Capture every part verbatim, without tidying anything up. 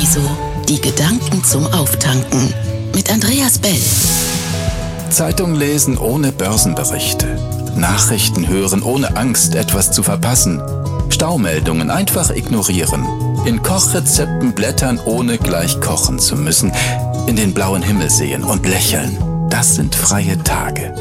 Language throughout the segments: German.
Paradiso. Die Gedanken zum Auftanken. Mit Andreas Bell. Zeitung lesen ohne Börsenberichte. Nachrichten hören ohne Angst, etwas zu verpassen. Staumeldungen einfach ignorieren. In Kochrezepten blättern, ohne gleich kochen zu müssen. In den blauen Himmel sehen und lächeln. Das sind freie Tage.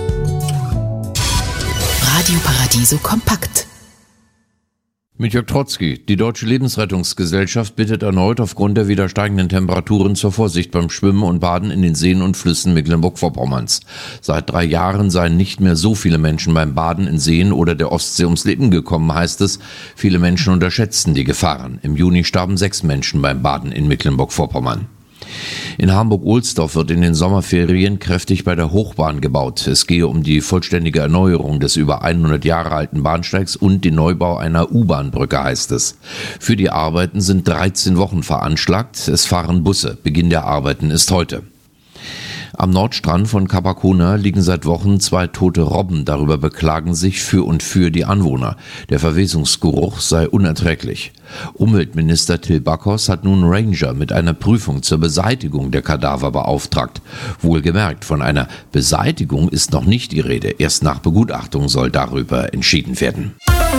Radio Paradiso kompakt. Mit Jörg Trotzki. Die Deutsche Lebensrettungsgesellschaft bittet erneut aufgrund der wieder steigenden Temperaturen zur Vorsicht beim Schwimmen und Baden in den Seen und Flüssen Mecklenburg-Vorpommerns. Seit drei Jahren seien nicht mehr so viele Menschen beim Baden in Seen oder der Ostsee ums Leben gekommen, heißt es. Viele Menschen unterschätzten die Gefahren. Im Juni starben sechs Menschen beim Baden in Mecklenburg-Vorpommern. In Hamburg-Ohlsdorf wird in den Sommerferien kräftig bei der Hochbahn gebaut. Es gehe um die vollständige Erneuerung des über hundert Jahre alten Bahnsteigs und den Neubau einer U-Bahn-Brücke, heißt es. Für die Arbeiten sind dreizehn Wochen veranschlagt. Es fahren Busse. Beginn der Arbeiten ist heute. Am Nordstrand von Capacona liegen seit Wochen zwei tote Robben. Darüber beklagen sich für und für die Anwohner. Der Verwesungsgeruch sei unerträglich. Umweltminister Till Backhaus hat nun Ranger mit einer Prüfung zur Beseitigung der Kadaver beauftragt. Wohlgemerkt, von einer Beseitigung ist noch nicht die Rede. Erst nach Begutachtung soll darüber entschieden werden.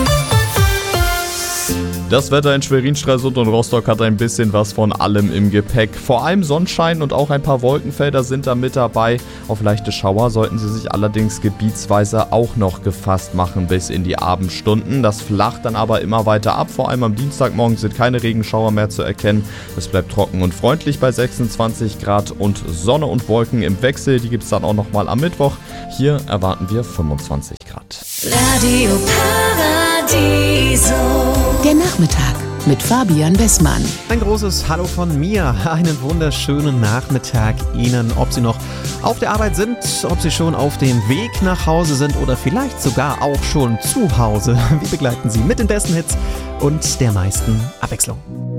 Das Wetter in Schwerin, Stralsund und Rostock hat ein bisschen was von allem im Gepäck. Vor allem Sonnenschein und auch ein paar Wolkenfelder sind da mit dabei. Auf leichte Schauer sollten sie sich allerdings gebietsweise auch noch gefasst machen bis in die Abendstunden. Das flacht dann aber immer weiter ab. Vor allem am Dienstagmorgen sind keine Regenschauer mehr zu erkennen. Es bleibt trocken und freundlich bei sechsundzwanzig Grad und Sonne und Wolken im Wechsel. Die gibt es dann auch nochmal am Mittwoch. Hier erwarten wir fünfundzwanzig Grad. Radio Paradiso. Der Nachmittag mit Fabian Bessmann. Ein großes Hallo von mir. Einen wunderschönen Nachmittag Ihnen. Ob Sie noch auf der Arbeit sind, ob Sie schon auf dem Weg nach Hause sind oder vielleicht sogar auch schon zu Hause. Wir begleiten Sie mit den besten Hits und der meisten Abwechslung.